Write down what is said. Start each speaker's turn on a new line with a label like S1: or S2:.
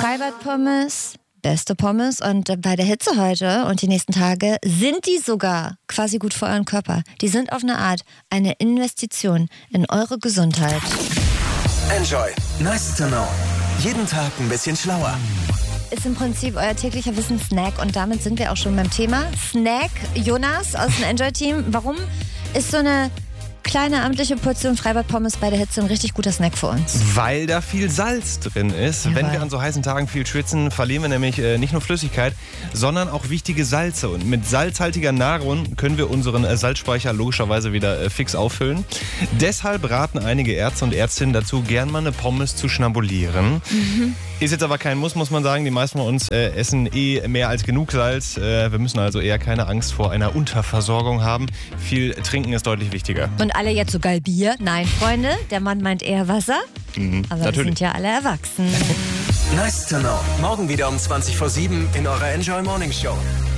S1: Freibad-Pommes, beste Pommes. Und bei der Hitze heute und die nächsten Tage sind die sogar quasi gut für euren Körper. Die sind auf eine Art eine Investition in eure Gesundheit.
S2: Enjoy. Nice to know. Jeden Tag ein bisschen schlauer.
S1: Ist im Prinzip euer täglicher Wissenssnack und damit sind wir auch schon beim Thema. Snack, Jonas aus dem Enjoy-Team. Warum ist so eine kleine amtliche Portion Freibad-Pommes bei der Hitze ein richtig guter Snack für uns?
S3: Weil da viel Salz drin ist.
S1: Jawohl.
S3: Wenn wir an so heißen Tagen viel schwitzen, verlieren wir nämlich nicht nur Flüssigkeit, sondern auch wichtige Salze. Und mit salzhaltiger Nahrung können wir unseren Salzspeicher logischerweise wieder fix auffüllen. Deshalb raten einige Ärzte und Ärztinnen dazu, gern mal eine Pommes zu schnabulieren. Ist jetzt aber kein Muss man sagen. Die meisten von uns essen mehr als genug Salz. Wir müssen also eher keine Angst vor einer Unterversorgung haben. Viel trinken ist deutlich wichtiger.
S1: Und alle jetzt so geil Bier? Nein, Freunde, der Mann meint eher Wasser. Aber wir sind ja alle erwachsen.
S2: Nice to know. Morgen wieder um 20:07 in eurer Enjoy Morning Show.